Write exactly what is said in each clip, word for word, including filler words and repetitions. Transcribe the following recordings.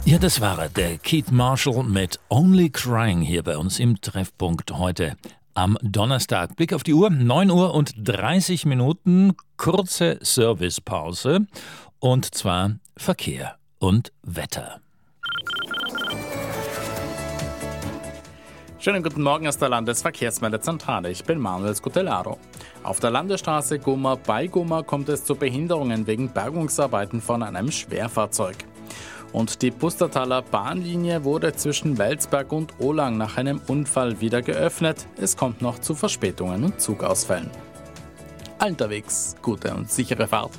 Ja, das war er, der Keith Marshall mit Only Crying hier bei uns im Treffpunkt heute am Donnerstag. Blick auf die Uhr, neun Uhr und dreißig Minuten, kurze Servicepause und zwar Verkehr und Wetter. Schönen guten Morgen aus der Landesverkehrsmeldezentrale. Ich bin Manuel Scutellaro. Auf der Landesstraße Gummer bei Gummer kommt es zu Behinderungen wegen Bergungsarbeiten von einem Schwerfahrzeug. Und die Pustertaler Bahnlinie wurde zwischen Welsberg und Ohlang nach einem Unfall wieder geöffnet. Es kommt noch zu Verspätungen und Zugausfällen. Unterwegs gute und sichere Fahrt.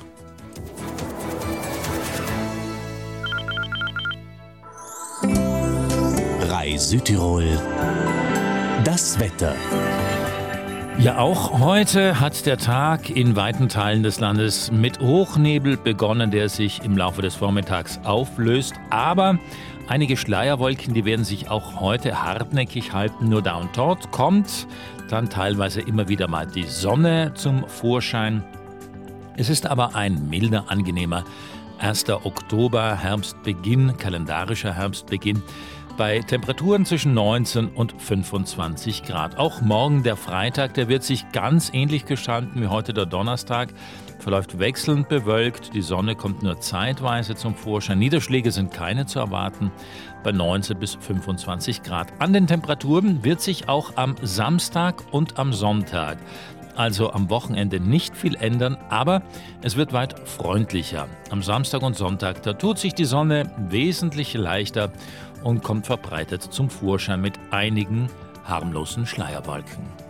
Rai Südtirol. Das Wetter. Ja, auch heute hat der Tag in weiten Teilen des Landes mit Hochnebel begonnen, der sich im Laufe des Vormittags auflöst. Aber einige Schleierwolken, die werden sich auch heute hartnäckig halten. Nur da und dort kommt dann teilweise immer wieder mal die Sonne zum Vorschein. Es ist aber ein milder, angenehmer erster Oktober, Herbstbeginn, kalendarischer Herbstbeginn. Bei Temperaturen zwischen neunzehn und fünfundzwanzig Grad. Auch morgen der Freitag, der wird sich ganz ähnlich gestalten wie heute der Donnerstag. Verläuft wechselnd bewölkt, die Sonne kommt nur zeitweise zum Vorschein. Niederschläge sind keine zu erwarten bei neunzehn bis fünfundzwanzig Grad. An den Temperaturen wird sich auch am Samstag und am Sonntag, also am Wochenende, nicht viel ändern, aber es wird weit freundlicher. Am Samstag und Sonntag, da tut sich die Sonne wesentlich leichter und kommt verbreitet zum Vorschein mit einigen harmlosen Schleierwolken.